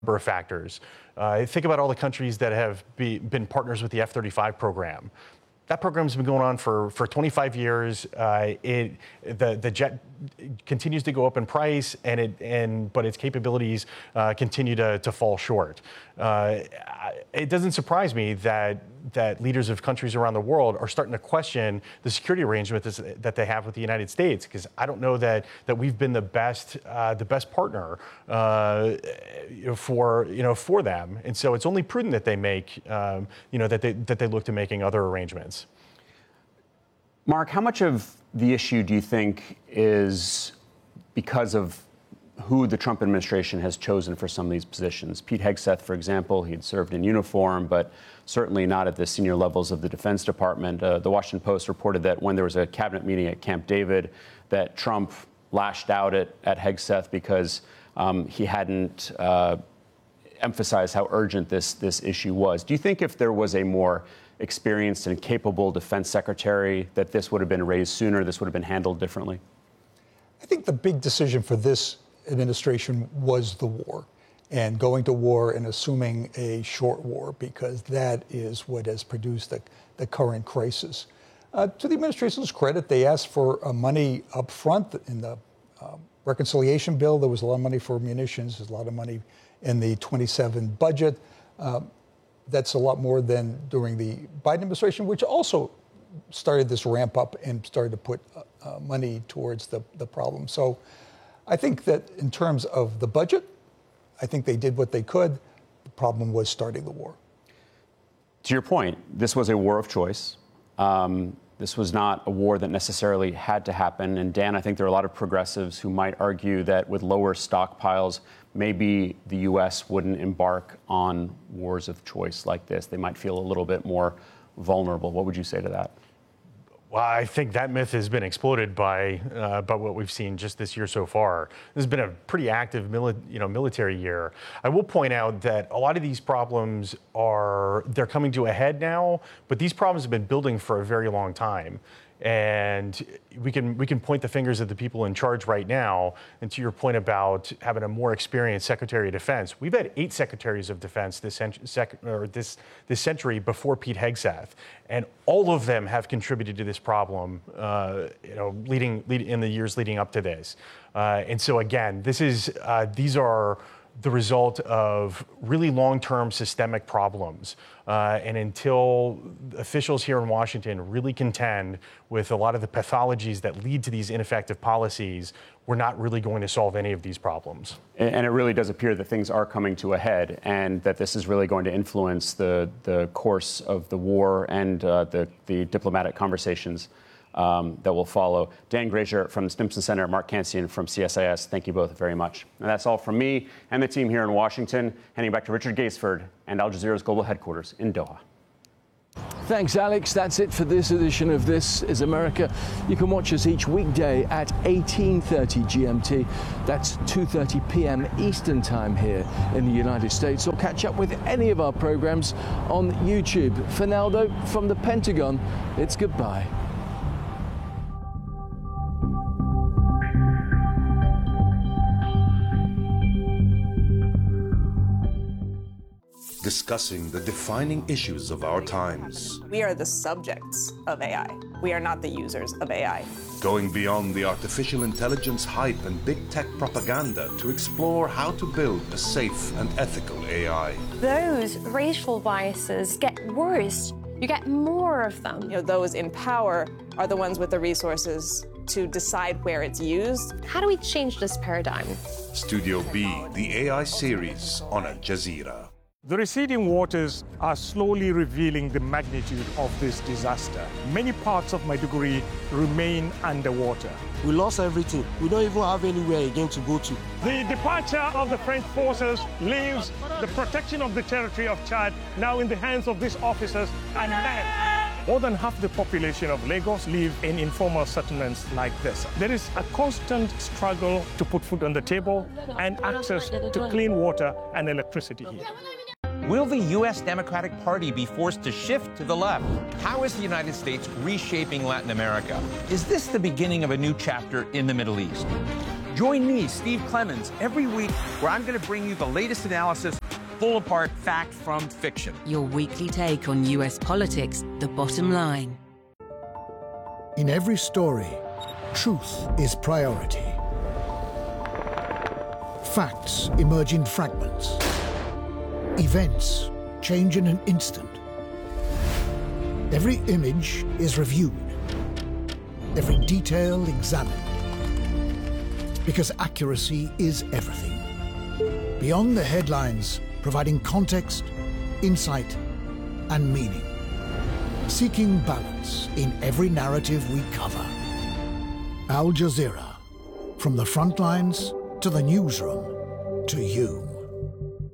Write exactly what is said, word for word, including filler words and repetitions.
number of factors. Uh, think about all the countries that have be, been partners with the F thirty-five program. That program's been going on for, for twenty-five years. Uh, it the the jet continues to go up in price, and it and but its capabilities uh, continue to, to fall short. Uh, it doesn't surprise me that that leaders of countries around the world are starting to question the security arrangement that they have with the United States, because I don't know that that we've been the best uh, the best partner uh, for you know for them, and so it's only prudent that they make um, you know that they that they look to making other arrangements. Mark, how much of the issue do you think is because of who the Trump administration has chosen for some of these positions? Pete Hegseth, for example, he had served in uniform, but certainly not at the senior levels of the Defense Department. Uh, the Washington Post reported that when there was a cabinet meeting at Camp David, that Trump lashed out at, at Hegseth because um, he hadn't uh, emphasized how urgent this, this issue was. Do you think if there was a more experienced and capable defense secretary that this would have been raised sooner, this would have been handled differently? I think the big decision for this administration was the war, and going to war and assuming a short war, because that is what has produced the, the current crisis. Uh, to the administration's credit, they asked for uh, money up front in the uh, reconciliation bill. There was a lot of money for munitions. There's a lot of money in the twenty-seven budget. Uh, that's a lot more than during the Biden administration, which also started this ramp up and started to put uh, money towards the, the problem. So I think that in terms of the budget, I think they did what they could. The problem was starting the war. To your point, this was a war of choice. Um, this was not a war that necessarily had to happen. And Dan, I think there are a lot of progressives who might argue that with lower stockpiles, maybe the U S wouldn't embark on wars of choice like this. They might feel a little bit more vulnerable. What would you say to that? Well, I think that myth has been exploded by uh, by what we've seen just this year so far. This has been a pretty active mili- you know, military year. I will point out that a lot of these problems are, they're coming to a head now, but these problems have been building for a very long time. And we can we can point the fingers at the people in charge right now. And to your point about having a more experienced Secretary of Defense, we've had eight Secretaries of Defense this century, sec, or this this century before Pete Hegseth, and all of them have contributed to this problem. Uh, you know, leading, lead, in the years leading up to this. Uh, and so again, this is uh, these are the result of really long-term systemic problems. Uh, and until officials here in Washington really contend with a lot of the pathologies that lead to these ineffective policies, we're not really going to solve any of these problems. And it really does appear that things are coming to a head, and that this is really going to influence the, the course of the war and uh, the, the diplomatic conversations Um, that will follow. Dan Grazier from the Stimson Center, Mark Cancian from C S I S, thank you both very much. And that's all from me and the team here in Washington. Heading back to Richard Gaisford and Al Jazeera's global headquarters in Doha. Thanks, Alex. That's it for this edition of This is America. You can watch us each weekday at eighteen thirty G M T. That's two thirty p.m. Eastern Time here in the United States. Or catch up with any of our programs on YouTube. For now, though, from the Pentagon, it's goodbye. Discussing the defining issues of our times. We are the subjects of A I. We are not the users of A I. Going beyond the artificial intelligence hype and big tech propaganda to explore how to build a safe and ethical A I. Those racial biases get worse. You get more of them. You know, those in power are the ones with the resources to decide where it's used. How do we change this paradigm? Studio B, the A I series on Al Jazeera. The receding waters are slowly revealing the magnitude of this disaster. Many parts of Maiduguri remain underwater. We lost everything. We don't even have anywhere again to go to. The departure of the French forces leaves the protection of the territory of Chad now in the hands of these officers and men. More than half the population of Lagos live in informal settlements like this. There is a constant struggle to put food on the table and access to clean water and electricity here. Will the U S Democratic Party be forced to shift to the left? How is the United States reshaping Latin America? Is this the beginning of a new chapter in the Middle East? Join me, Steve Clemens, every week where I'm going to bring you the latest analysis, pull apart fact from fiction. Your weekly take on U S politics, The Bottom Line. In every story, truth is priority. Facts emerge in fragments. Events change in an instant. Every image is reviewed. Every detail examined. Because accuracy is everything. Beyond the headlines, providing context, insight, and meaning. Seeking balance in every narrative we cover. Al Jazeera. From the front lines to the newsroom to you.